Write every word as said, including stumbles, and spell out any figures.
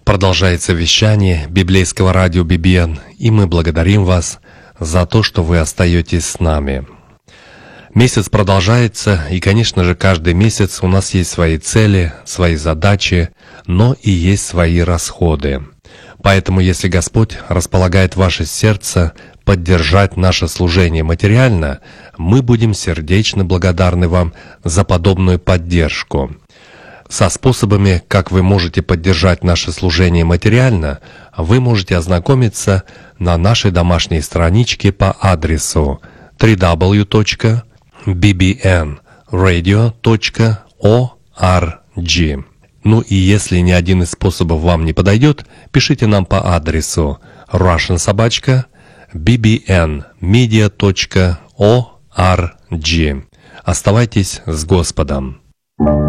Продолжается вещание библейского радио би би эн, и мы благодарим вас за то, что вы остаетесь с нами. Месяц продолжается, и, конечно же, каждый месяц у нас есть свои цели, свои задачи, но и есть свои расходы. Поэтому, если Господь располагает ваше сердце поддержать наше служение материально, мы будем сердечно благодарны вам за подобную поддержку. Со способами, как вы можете поддержать наше служение материально, вы можете ознакомиться на нашей домашней страничке по адресу дабл ю дабл ю дабл ю точка би би эн радио точка орг. Ну и если ни один из способов вам не подойдет, пишите нам по адресу russian собака би би эн медиа точка орг. Оставайтесь с Господом.